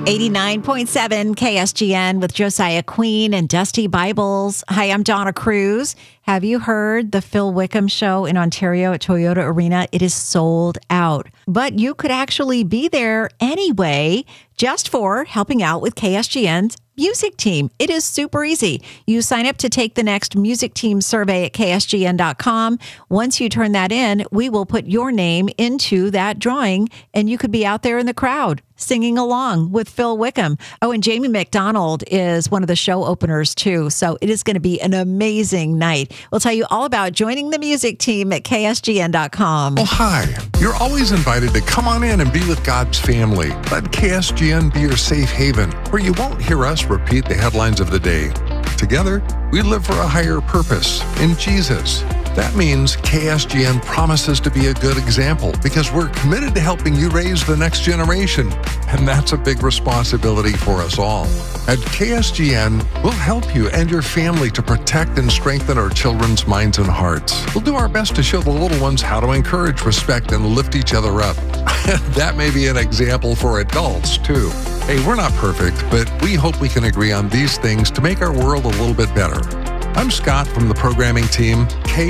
89.7 KSGN with Josiah Queen and Dusty Bibles. Hi, I'm Donna Cruz. Have you heard the Phil Wickham show in Ontario at Toyota Arena? It is sold out, but you could actually be there anyway just for helping out with KSGN's music team. It is super easy. You sign up to take the next music team survey at ksgn.com. Once you turn that in, we will put your name into that drawing and you could be out there in the crowd singing along with Phil Wickham. Oh, and Jamie McDonald is one of the show openers too. So it is going to be an amazing night. We'll tell you all about joining the music team at ksgn.com. Oh, hi. You're always invited to come on in and be with God's family. Let KSGN be your safe haven, where you won't hear us repeat the headlines of the day. Together, we live for a higher purpose in Jesus. That means KSGN promises to be a good example because we're committed to helping you raise the next generation. And that's a big responsibility for us all. At KSGN, we'll help you and your family to protect and strengthen our children's minds and hearts. We'll do our best to show the little ones how to encourage, respect, and lift each other up. That may be an example for adults, too. Hey, we're not perfect, but we hope we can agree on these things to make our world a little bit better. I'm Scott from the programming team.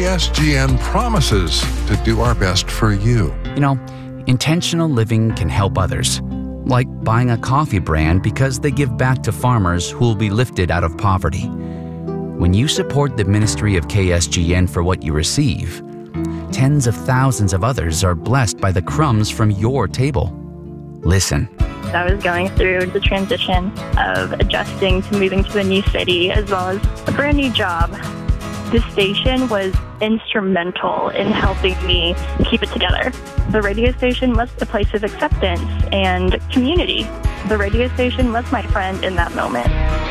KSGN promises to do our best for you. You know, intentional living can help others, like buying a coffee brand because they give back to farmers who will be lifted out of poverty. When you support the ministry of KSGN for what you receive, tens of thousands of others are blessed by the crumbs from your table. Listen. I was going through the transition of adjusting to moving to a new city as well as a brand new job. This station was instrumental in helping me keep it together. The radio station was a place of acceptance and community. The radio station was my friend in that moment.